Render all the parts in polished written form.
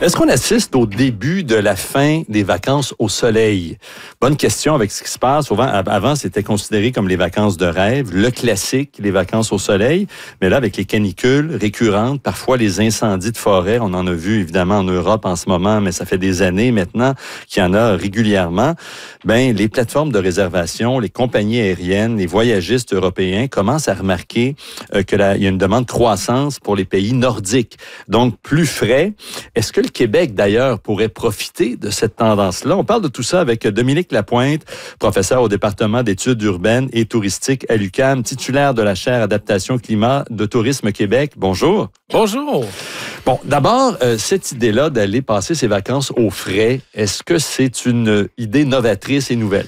Est-ce qu'on assiste au début de la fin des vacances au soleil? Bonne question avec ce qui se passe. Souvent, avant, c'était considéré comme les vacances de rêve, le classique, les vacances au soleil. Mais là, avec les canicules récurrentes, parfois les incendies de forêt, on en a vu évidemment en Europe en ce moment, mais ça fait des années maintenant qu'il y en a régulièrement. Ben, les plateformes de réservation, les compagnies aériennes, les voyagistes européens commencent à remarquer qu'il y a une demande de croissance pour les pays nordiques. Donc, plus frais. Est-ce que le Québec, d'ailleurs, pourrait profiter de cette tendance-là? On parle de tout ça avec Dominique Lapointe, professeur au département d'études urbaines et touristiques à l'UQAM, titulaire de la chaire Adaptation Climat de Tourisme Québec. Bonjour. Bonjour. Bon, d'abord, cette idée-là d'aller passer ses vacances au frais, est-ce que c'est une idée novatrice et nouvelle?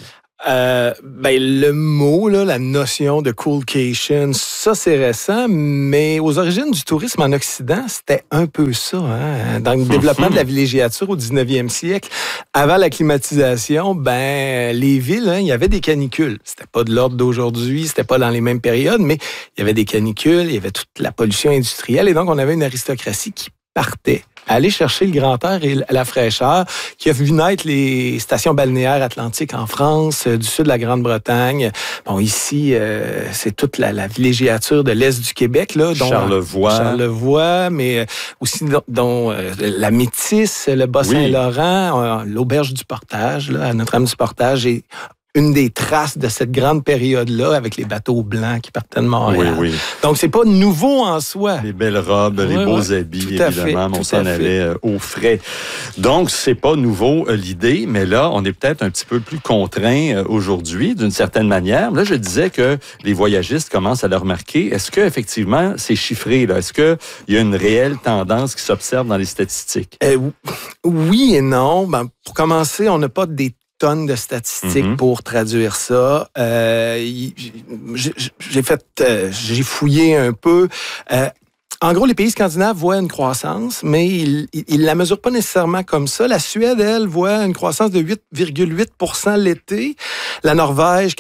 Le mot, là, la notion de coolcation, ça c'est récent, mais aux origines du tourisme en Occident, c'était un peu ça. Hein? Dans le développement de la villégiature au 19e siècle, avant la climatisation, les villes, il y avait des canicules. C'était pas de l'ordre d'aujourd'hui, c'était pas dans les mêmes périodes, mais il y avait des canicules, il y avait toute la pollution industrielle, et donc on avait une aristocratie qui partait aller chercher le grand air et la fraîcheur, qui a vu naître les stations balnéaires atlantiques en France, du sud de la Grande-Bretagne. Bon, ici, c'est toute la villégiature de l'Est du Québec, là, dont Charlevoix, mais aussi dont la Métisse, le Bas-Saint-Laurent, l'Auberge du Portage, là, à Notre-Dame-du-Portage, et une des traces de cette grande période-là avec les bateaux blancs qui partaient de Montréal. Oui. Donc, c'est pas nouveau en soi. Les belles robes, les beaux habits, évidemment, on s'en allait au frais. Donc, c'est pas nouveau l'idée, mais là, on est peut-être un petit peu plus contraint aujourd'hui, d'une certaine manière. Là, je disais que les voyagistes commencent à le remarquer. Est-ce que effectivement, c'est chiffré, là? Est-ce qu'il y a une réelle tendance qui s'observe dans les statistiques? Oui et non. Pour commencer, on n'a pas des tonnes de statistiques pour traduire ça. J'ai fouillé un peu. En gros, les pays scandinaves voient une croissance, mais ils la mesurent pas nécessairement comme ça. La Suède, elle, voit une croissance de 8,8% l'été. La Norvège,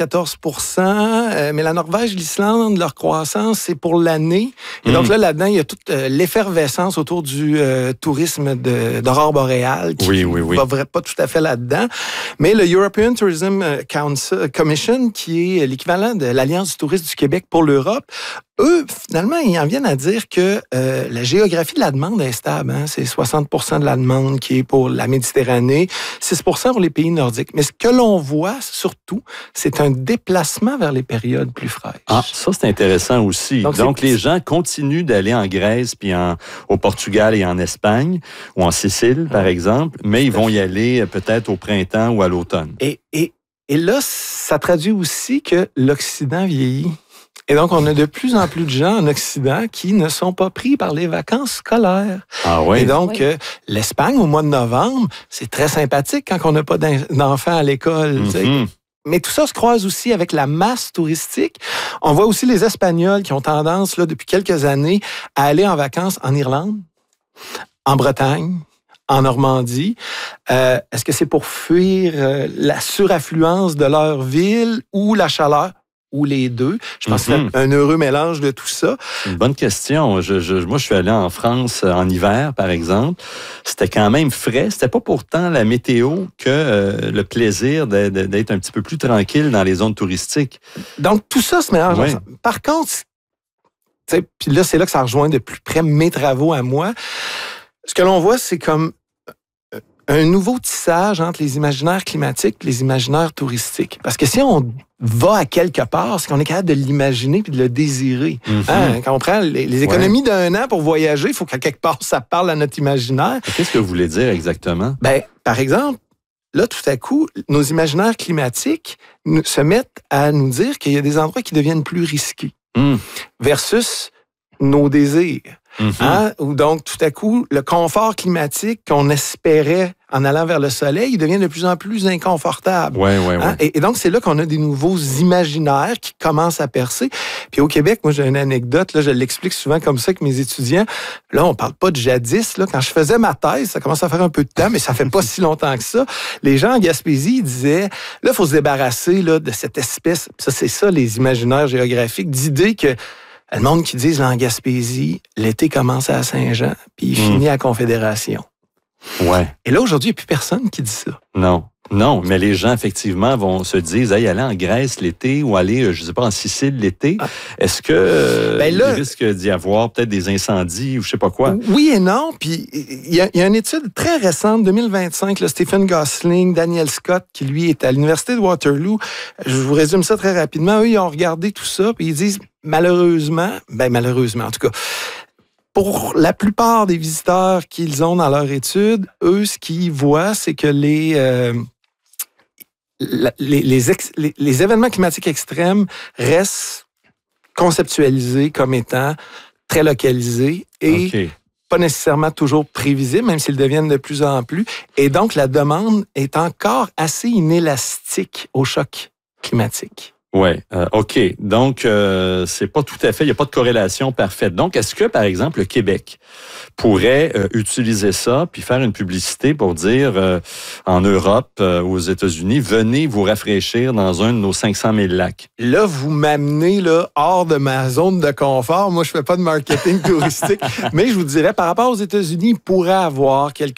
14%. Mais la Norvège, l'Islande, leur croissance, c'est pour l'année. Et donc là-dedans, il y a toute l'effervescence autour du tourisme d'aurore boréale qui va pas tout à fait là-dedans. Mais le European Tourism Commission, qui est l'équivalent de l'Alliance du tourisme du Québec pour l'Europe, eux, finalement, ils en viennent à dire que la géographie de la demande est stable. Hein? C'est 60% de la demande qui est pour la Méditerranée, 6% pour les pays nordiques. Mais ce que l'on voit, surtout, c'est un déplacement vers les périodes plus fraîches. Ah, ça, c'est intéressant aussi. Donc les gens continuent d'aller en Grèce, puis au Portugal et en Espagne, ou en Sicile, par exemple, mais ils vont y aller peut-être au printemps ou à l'automne. Et là, ça traduit aussi que l'Occident vieillit. Et donc, on a de plus en plus de gens en Occident qui ne sont pas pris par les vacances scolaires. Ah oui? Et donc, l'Espagne, au mois de novembre, c'est très sympathique quand on n'a pas d'enfants à l'école. Mais tout ça se croise aussi avec la masse touristique. On voit aussi les Espagnols qui ont tendance, là, depuis quelques années, à aller en vacances en Irlande, en Bretagne, en Normandie. Est-ce que c'est pour fuir la suraffluence de leur ville ou la chaleur? Ou les deux. Je pense que c'est un heureux mélange de tout ça. Une bonne question. Moi, je suis allé en France en hiver, par exemple. C'était quand même frais. C'était pas pourtant la météo que le plaisir d'être un petit peu plus tranquille dans les zones touristiques. Donc, tout ça se mélange ensemble. Par contre, puis là, c'est là que ça rejoint de plus près mes travaux à moi. Ce que l'on voit, c'est comme un nouveau tissage entre les imaginaires climatiques et les imaginaires touristiques. Parce que si on va à quelque part, c'est qu'on est capable de l'imaginer puis de le désirer. Quand on prend les économies d'un an pour voyager, il faut qu'à quelque part, ça parle à notre imaginaire. Qu'est-ce que vous voulez dire exactement? Par exemple, là, tout à coup, nos imaginaires climatiques se mettent à nous dire qu'il y a des endroits qui deviennent plus risqués versus nos désirs. Où donc, tout à coup, le confort climatique qu'on espérait en allant vers le soleil, il devient de plus en plus inconfortable. Et donc, c'est là qu'on a des nouveaux imaginaires qui commencent à percer. Puis au Québec, moi, j'ai une anecdote, là, je l'explique souvent comme ça avec mes étudiants. Là, on parle pas de jadis. Là, quand je faisais ma thèse, ça commence à faire un peu de temps, mais ça fait pas si longtemps que ça. Les gens en Gaspésie, ils disaient, là, il faut se débarrasser là, de cette espèce, ça, c'est ça, les imaginaires géographiques, d'idée que le monde qui dit, là, en Gaspésie, l'été commence à Saint-Jean, puis il finit à Confédération. Ouais. Et là, aujourd'hui, il n'y a plus personne qui dit ça. Non, mais les gens, effectivement, vont se dire, hey, aller en Grèce l'été ou aller, je ne sais pas, en Sicile l'été. Est-ce que il risque d'y avoir peut-être des incendies ou je ne sais pas quoi? Oui et non. Puis, il y a une étude très récente, 2025, là, Stephen Gosling, Daniel Scott, qui, lui, est à l'Université de Waterloo. Je vous résume ça très rapidement. Eux, ils ont regardé tout ça, puis ils disent, malheureusement, en tout cas, pour la plupart des visiteurs qu'ils ont dans leur étude, eux, ce qu'ils voient, c'est que les événements climatiques extrêmes restent conceptualisés comme étant très localisés et pas nécessairement toujours prévisibles, même s'ils deviennent de plus en plus. Et donc, la demande est encore assez inélastique au choc climatique. Oui, OK. Donc, c'est pas tout à fait, il n'y a pas de corrélation parfaite. Donc, est-ce que, par exemple, le Québec pourrait utiliser ça puis faire une publicité pour dire en Europe, aux États-Unis, venez vous rafraîchir dans un de nos 500 000 lacs? Là, vous m'amenez là, hors de ma zone de confort. Moi, je fais pas de marketing touristique, mais je vous dirais, par rapport aux États-Unis, il pourrait avoir quelques